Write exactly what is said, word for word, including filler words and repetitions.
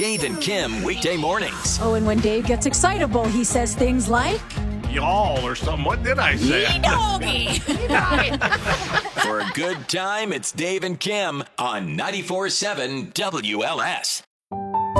Dave and Kim weekday mornings. Oh, and when Dave gets excitable, he says things like, y'all or something. What did I say? doggy. For a good time, it's Dave and Kim on ninety-four point seven W L S.